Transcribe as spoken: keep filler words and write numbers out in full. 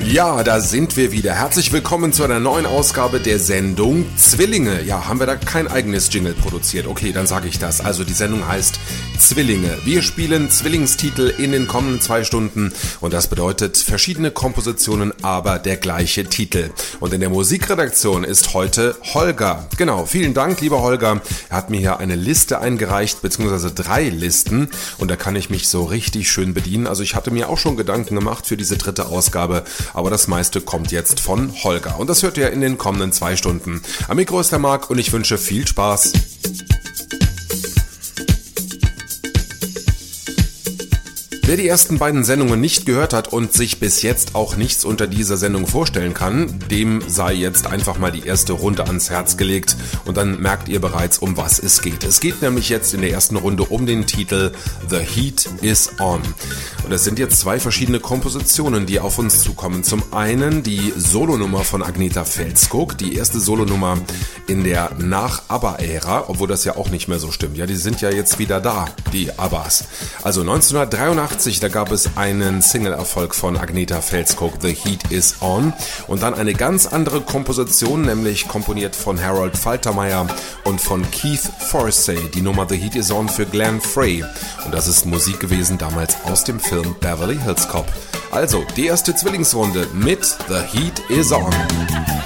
Ja, da sind wir wieder. Herzlich willkommen zu einer neuen Ausgabe der Sendung Zwillinge. Ja, haben wir da kein eigenes Jingle produziert? Okay, dann sage ich das. Also die Sendung heißt Zwillinge. Wir spielen Zwillingstitel in den kommenden zwei Stunden und das bedeutet verschiedene Kompositionen, aber der gleiche Titel. Und in der Musikredaktion ist heute Holger. Genau, vielen Dank, lieber Holger. Er hat mir hier eine Liste eingereicht, beziehungsweise drei Listen und da kann ich mich so richtig schön bedienen. Also ich hatte mir auch schon Gedanken gemacht für diese dritte Ausgabe, aber das meiste kommt jetzt von Holger. Und das hört ihr in den kommenden zwei Stunden. Am Mikro ist der Marc und ich wünsche viel Spaß. Wer die ersten beiden Sendungen nicht gehört hat und sich bis jetzt auch nichts unter dieser Sendung vorstellen kann, dem sei jetzt einfach mal die erste Runde ans Herz gelegt und dann merkt ihr bereits, um was es geht. Es geht nämlich jetzt in der ersten Runde um den Titel The Heat is On. Und es sind jetzt zwei verschiedene Kompositionen, die auf uns zukommen. Zum einen die Solonummer von Agneta Fältskog, die erste Solonummer in der Nach-ABBA-Ära, obwohl das ja auch nicht mehr so stimmt. Ja, die sind ja jetzt wieder da, die ABBAs. Also neunzehnhundertdreiundachtzig, da gab es einen Single-Erfolg von Agneta Fältskog, The Heat is On. Und dann eine ganz andere Komposition, nämlich komponiert von Harold Faltermeyer und von Keith Forsey, die Nummer The Heat is On für Glenn Frey. Und das ist Musik gewesen damals aus dem Film Beverly Hills Cop. Also, die erste Zwillingsrunde mit The Heat is On.